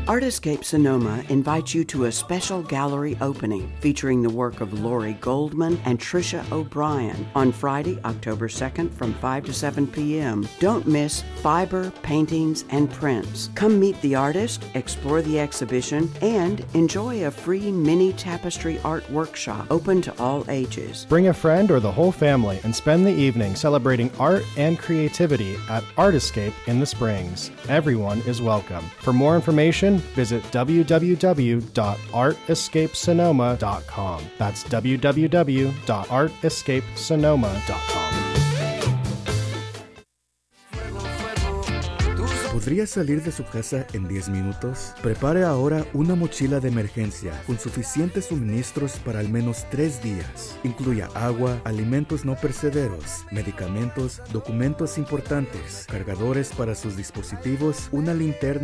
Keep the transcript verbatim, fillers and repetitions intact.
Artscape Sonoma invites you to a special gallery opening featuring the work of Lori Goldman and Trisha O'Brien on Friday, October second from five to seven p.m. Don't miss Fiber, Paintings, and Prints. Come meet the artist, explore the exhibition, and enjoy a free mini tapestry art workshop open to all ages. Bring a friend or the whole family and spend the evening celebrating art and creativity at Artscape in the Springs. Everyone is welcome. For more information, visit w w w dot art escape sonoma dot com. That's w w w dot art escape sonoma dot com. ¿Podría salir de su casa en diez minutos? Prepare ahora una mochila de emergencia con suficientes suministros para al menos tres días. Incluya agua, alimentos no perecederos, medicamentos, documentos importantes, cargadores para sus dispositivos, una linterna